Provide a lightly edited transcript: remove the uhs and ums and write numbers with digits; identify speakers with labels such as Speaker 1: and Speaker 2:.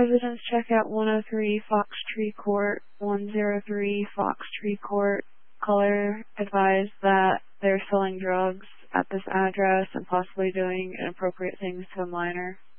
Speaker 1: residents check out 103 Fox Tree Court, 103 Fox Tree Court. Caller advised that they're selling drugs at this address and possibly doing inappropriate things to a minor.